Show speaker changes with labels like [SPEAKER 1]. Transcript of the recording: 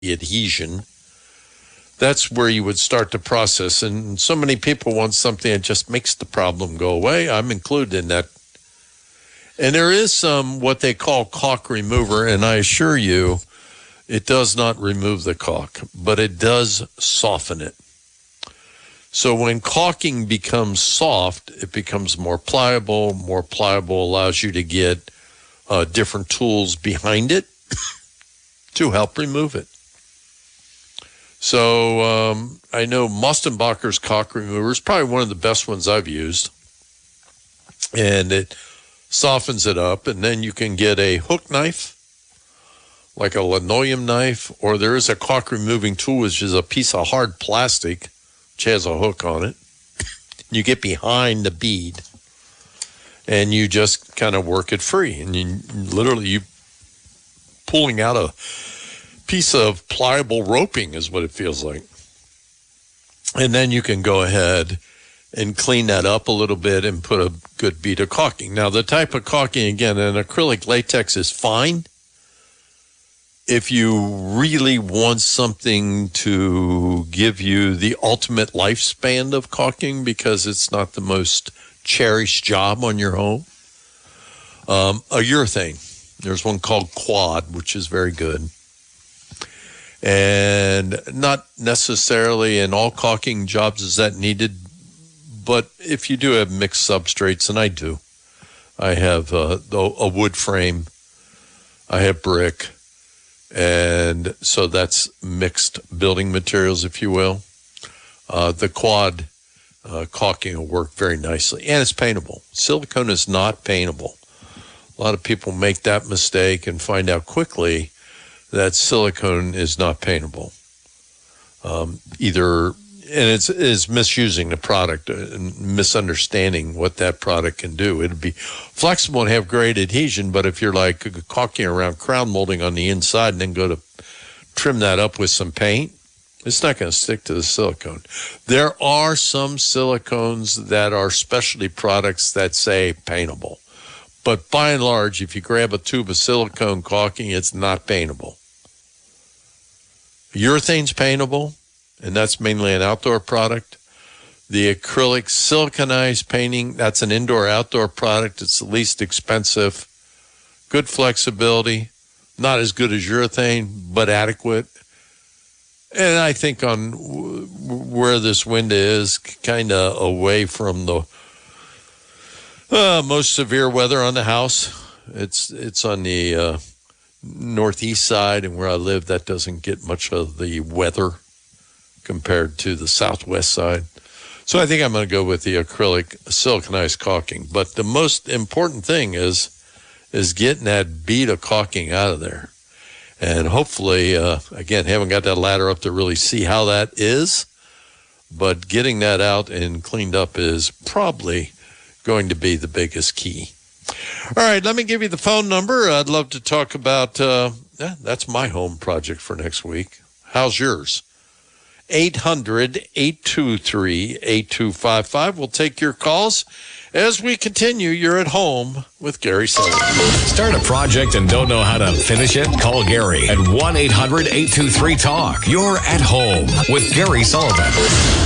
[SPEAKER 1] adhesion, that's where you would start the process. And so many people want something that just makes the problem go away. I'm included in that. And there is some what they call caulk remover, and I assure you, it does not remove the caulk, but it does soften it. So when caulking becomes soft, it becomes more pliable. More pliable allows you to get different tools behind it to help remove it. So I know Mostenbacher's caulk remover is probably one of the best ones I've used. And it softens it up, and then you can get a hook knife, like a linoleum knife, or there is a caulk removing tool, which is a piece of hard plastic, which has a hook on it. You get behind the bead, and you just kind of work it free. And you pulling out a piece of pliable roping is what it feels like. And then you can go ahead and clean that up a little bit and put a good bead of caulking. Now, the type of caulking, again, an acrylic latex is fine. If you really want something to give you the ultimate lifespan of caulking, because it's not the most cherished job on your home, a urethane. There's one called Quad, which is very good. And not necessarily in all caulking jobs is that needed, but if you do have mixed substrates, and I do, I have a wood frame, I have brick, and so that's mixed building materials, if you will. The Quad caulking will work very nicely, and it's paintable. Silicone is not paintable. A lot of people make that mistake and find out quickly that silicone is not paintable. And it's misusing the product and misunderstanding what that product can do. It'd be flexible and have great adhesion, but if you're like caulking around crown molding on the inside and then go to trim that up with some paint, it's not going to stick to the silicone. There are some silicones that are specialty products that say paintable. But by and large, if you grab a tube of silicone caulking, it's not paintable. Urethane's paintable, and that's mainly an outdoor product. The acrylic siliconized painting, that's an indoor-outdoor product. It's the least expensive, good flexibility, not as good as urethane, but adequate. And I think on where this window is, kind of away from the most severe weather on the house. It's on the northeast side, and where I live, that doesn't get much of the weather compared to the southwest side. So I think I'm going to go with the acrylic siliconized caulking. But the most important thing is getting that bead of caulking out of there. And hopefully, again, haven't got that ladder up to really see how that is, but getting that out and cleaned up is probably going to be the biggest key. All right, let me give you the phone number. I'd love to talk about, that's my home project for next week. How's yours? 800-823-8255. We'll take your calls as we continue. You're at home with Gary Sullivan.
[SPEAKER 2] Start a project and don't know how to finish it? Call Gary at 1-800-823-TALK. You're at home with Gary Sullivan.